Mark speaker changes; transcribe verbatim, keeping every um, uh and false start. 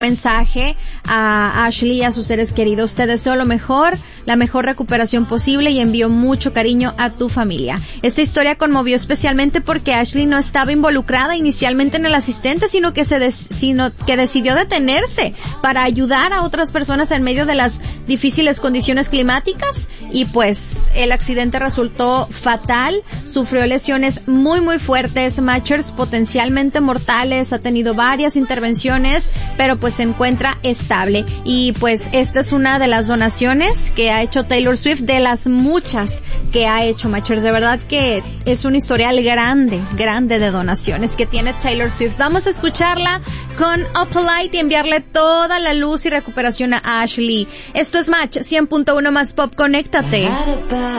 Speaker 1: mensaje a Ashley y a sus seres queridos. Te deseo lo mejor, la mejor recuperación posible y envío mucho cariño a tu familia. Esta historia conmovió especialmente porque Ashley no estaba involucrada inicialmente en el asistente, sino que se des, sino que decidió detenerse para ayudar a otras personas en medio de las difíciles condiciones climáticas y pues el accidente resultó fatal. Sufrió lesiones muy muy fuertes, Machers, potencialmente mortales, ha tenido varias intervenciones, pero pues se encuentra estable. Y pues esta es una de las donaciones que ha hecho Taylor Swift, de las muchas que ha hecho Machers. De verdad que es un historial grande, grande de donaciones que tiene Taylor Swift. Vamos a escucharla con Opalite y enviarle toda la luz y recuperación a Ashley. Esto es Match cien punto uno más Pop, conéctate.